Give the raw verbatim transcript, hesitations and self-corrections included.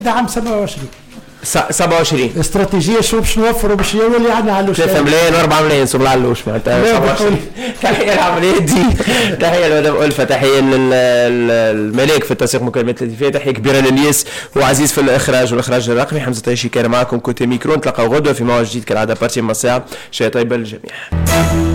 عام سبعة وعشرين سبعة وعشرين استراتيجيه شو باش نوفروا باش يولي يعني علوش ثلاثة ملايين وأربعة ملايين صوب العلوش معناتها سبعة وعشرين. تحيه العمليه دي، تحيه لمدام ألفة، تحيه للملاك في التنسيق مكالمات الهاتفيه، تحيه كبيره للياس وعزيز في الاخراج والاخراج الرقمي. حمزه طيشي كان معكم كوتي ميكرو، نتلاقاو غدوه في موعد جديد كالعاده بارتي من الساعه. شيء طيب للجميع.